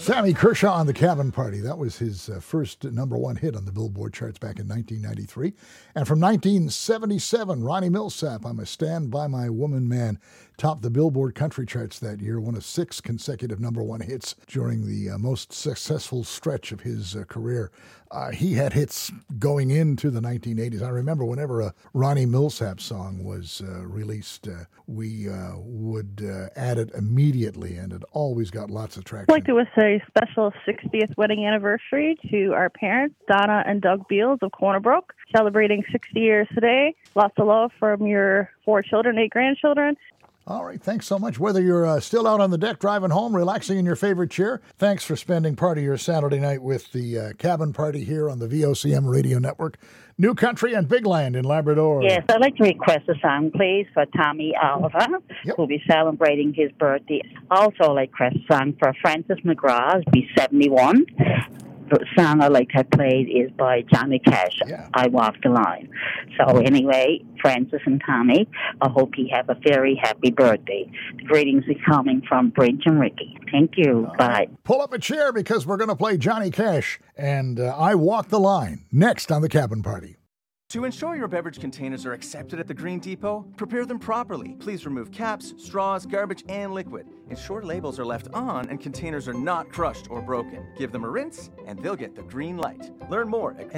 Sammy Kershaw on the Cabin Party. That was his first number one hit on the Billboard charts back in 1993. And from 1977, Ronnie Milsap, I'm a Stand By My Woman Man, topped the Billboard country charts that year, one of 6 consecutive number one hits during the most successful stretch of his career. He had hits going into the 1980s. I remember whenever a Ronnie Milsap song was released, we would add it immediately, and it always got lots of traction. I'd like to wish a special 60th wedding anniversary to our parents, Donna and Doug Beals of Corner Brook, celebrating 60 years today. Lots of love from your 4 children, 8 grandchildren. All right, thanks so much. Whether you're still out on the deck driving home, relaxing in your favorite chair, thanks for spending part of your Saturday night with the Cabin Party here on the VOCM Radio Network. New Country and Big Land in Labrador. Yes, I'd like to request a song, please, for Tommy Oliver, who'll be celebrating his birthday. Also, I'd like to request a song for Francis McGraw, who'll be 71. The song I'd like to have played is by Johnny Cash, I Walk the Line. So anyway, Francis and Tommy, I hope you have a very happy birthday. The greetings are coming from Bridge and Ricky. Thank you. Bye. Pull up a chair because we're going to play Johnny Cash and I Walk the Line next on the Cabin Party. To ensure your beverage containers are accepted at the Green Depot, prepare them properly. Please remove caps, straws, garbage, and liquid. Ensure labels are left on and containers are not crushed or broken. Give them a rinse, and they'll get the green light. Learn more at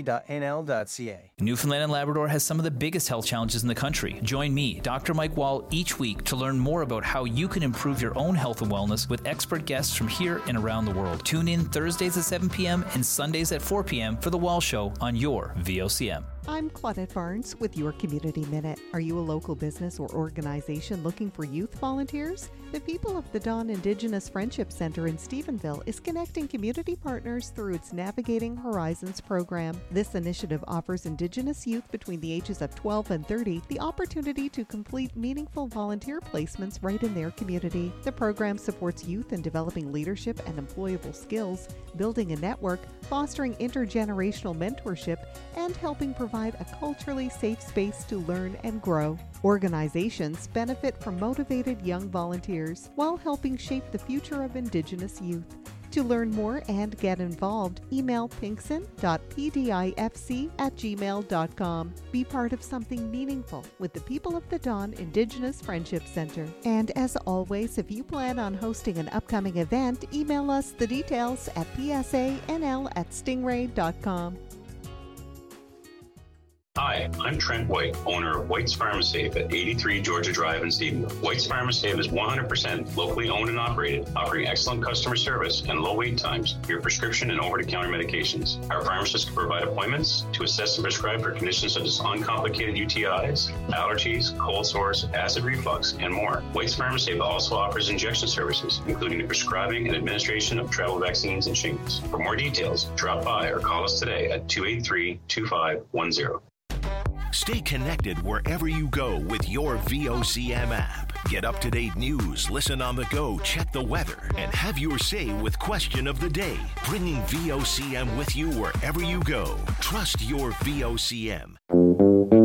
mmsb.nl.ca. Newfoundland and Labrador has some of the biggest health challenges in the country. Join me, Dr. Mike Wall, each week to learn more about how you can improve your own health and wellness with expert guests from here and around the world. Tune in Thursdays at 7 p.m. and Sundays at 4 p.m. for The Wall Show on your VOCM. I'm Claudette Barnes with your Community Minute. Are you a local business or organization looking for youth volunteers? The People of the Dawn Indigenous Friendship Center in Stephenville is connecting community partners through its Navigating Horizons program. This initiative offers Indigenous youth between the ages of 12 and 30 the opportunity to complete meaningful volunteer placements right in their community. The program supports youth in developing leadership and employable skills, building a network, fostering intergenerational mentorship, and helping provide a culturally safe space to learn and grow. Organizations benefit from motivated young volunteers while helping shape the future of Indigenous youth. To learn more and get involved, email pinkson.pdifc@gmail.com. Be part of something meaningful with the People of the Dawn Indigenous Friendship Center. And as always, if you plan on hosting an upcoming event, email us the details at psanl@stingray.com. Hi, I'm Trent White, owner of White's Pharmasafe at 83 Georgia Drive in Stephenville. White's Pharmasafe is 100% locally owned and operated, offering excellent customer service and low wait times for your prescription and over-the-counter medications. Our pharmacists can provide appointments to assess and prescribe for conditions such as uncomplicated UTIs, allergies, cold sores, acid reflux, and more. White's Pharmasafe also offers injection services, including the prescribing and administration of travel vaccines and shingles. For more details, drop by or call us today at 283-2510. Stay connected wherever you go with your VOCM app. Get up-to-date news, listen on the go, check the weather, and have your say with Question of the Day. Bringing VOCM with you wherever you go. Trust your VOCM.